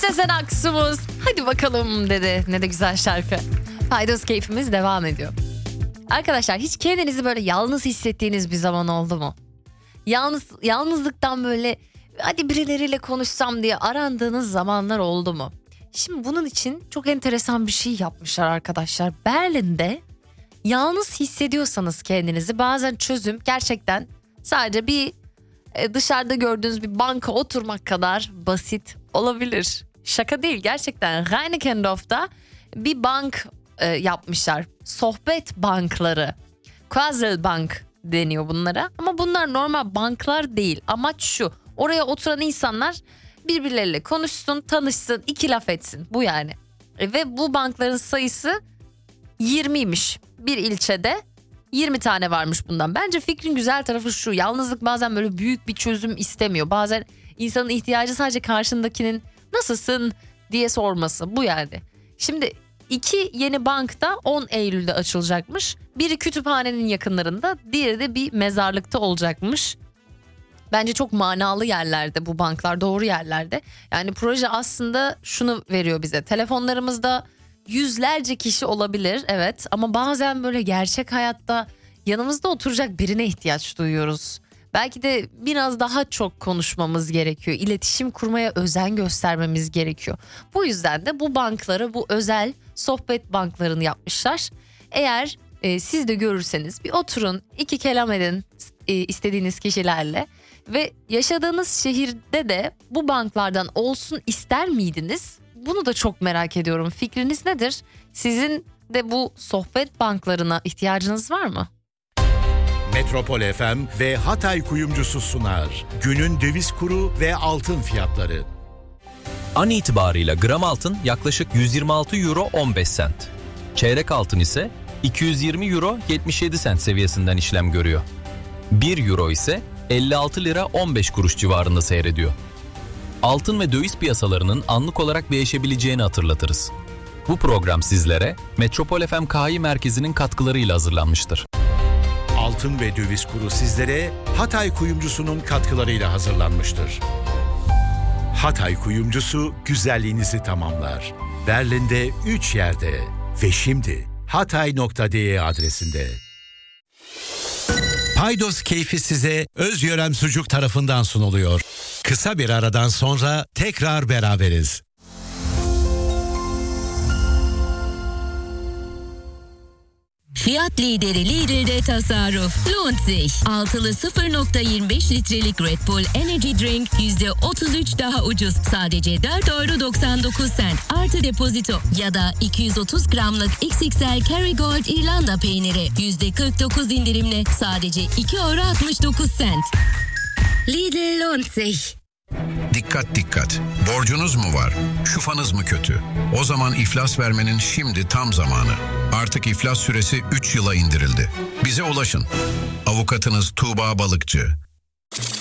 Sezen Aksu'muz hadi bakalım dedi. Ne de güzel şarkı. Paydos keyfimiz devam ediyor. Arkadaşlar hiç kendinizi böyle yalnız hissettiğiniz bir zaman oldu mu? Yalnızlıktan böyle hadi birileriyle konuşsam diye arandığınız zamanlar oldu mu? Şimdi bunun için çok enteresan bir şey yapmışlar arkadaşlar. Berlin'de yalnız hissediyorsanız kendinizi bazen çözüm gerçekten sadece bir dışarıda gördüğünüz bir banka oturmak kadar basit olabilir. Şaka değil, gerçekten Reinickendorf'ta bir bank yapmışlar. Sohbet bankları. Quasselbank deniyor bunlara. Ama bunlar normal banklar değil. Amaç şu: oraya oturan insanlar birbirleriyle konuşsun, tanışsın, iki laf etsin. Bu yani. Ve bu bankların sayısı 20'ymiş. Bir ilçede 20 tane varmış bundan. Bence fikrin güzel tarafı şu: yalnızlık bazen böyle büyük bir çözüm istemiyor. Bazen insanın ihtiyacı sadece karşındakinin nasılsın diye sorması. Bu yani. Şimdi 2 yeni bank da 10 Eylül'de açılacakmış. Biri kütüphanenin yakınlarında, diğeri de bir mezarlıkta olacakmış. Bence çok manalı yerlerde bu banklar, doğru yerlerde. Yani proje aslında şunu veriyor bize: telefonlarımızda yüzlerce kişi olabilir, evet, ama bazen böyle gerçek hayatta yanımızda oturacak birine ihtiyaç duyuyoruz. Belki de biraz daha çok konuşmamız gerekiyor. İletişim kurmaya özen göstermemiz gerekiyor. Bu yüzden de bu bankları, bu özel sohbet banklarını yapmışlar. Eğer siz de görürseniz bir oturun, iki kelam edin istediğiniz kişilerle. Ve yaşadığınız şehirde de bu banklardan olsun ister miydiniz? Bunu da çok merak ediyorum. Fikriniz nedir? Sizin de bu sohbet banklarına ihtiyacınız var mı? Metropol FM ve Hatay Kuyumcusu sunar. Günün döviz kuru ve altın fiyatları. An itibarıyla gram altın yaklaşık 126 euro 15 sent. Çeyrek altın ise 220 euro 77 sent seviyesinden işlem görüyor. 1 euro ise 56 lira 15 kuruş civarında seyrediyor. Altın ve döviz piyasalarının anlık olarak değişebileceğini hatırlatırız. Bu program sizlere Metropol FM KI Merkezi'nin katkılarıyla hazırlanmıştır. Altın ve döviz kuru sizlere Hatay Kuyumcusu'nun katkılarıyla hazırlanmıştır. Hatay Kuyumcusu güzelliğinizi tamamlar. Berlin'de 3 yerde ve şimdi hatay.de adresinde. Paydos keyfi size Özyörem Sucuk tarafından sunuluyor. Kısa bir aradan sonra tekrar beraberiz. Fiyat lideri Lidl'de tasarruf. Lohnt sich. Altılı 0.25 litrelik Red Bull Energy Drink %33 daha ucuz. Sadece 4,99 euro artı depozito. Ya da 230 gramlık XXL Kerrygold İrlanda peyniri %49 indirimle sadece 2,69 euro. Lidl lohnt sich. Dikkat dikkat. Borcunuz mu var? Şufanız mı kötü? O zaman iflas vermenin şimdi tam zamanı. Artık iflas süresi 3 yıla indirildi. Bize ulaşın. Avukatınız Tuğba Balıkçı.